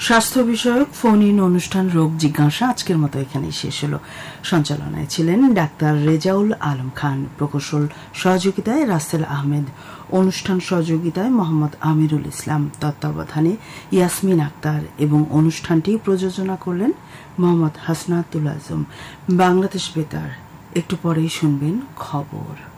স্বাস্থ্য বিষয়ক phone in অনুষ্ঠান রোগ জিজ্ঞাসা আজকের মতো এখানেই শেষ হলো। সঞ্চালনায় ছিলেন ডাক্তার রেজাউল আলম খান, প্রকৌশল সহযোগিতায় রাসেল আহমেদ, অনুষ্ঠান সহযোগিতায় মোহাম্মদ আমিরুল ইসলাম, তত্ত্বাবধানে ইয়াসমিন আক্তার এবং অনুষ্ঠানটি প্রযোজনা করলেন মোহাম্মদ হাসনাতুল আজম। বাংলাদেশ বেতার। একটু পরেই শুনবেন খবর।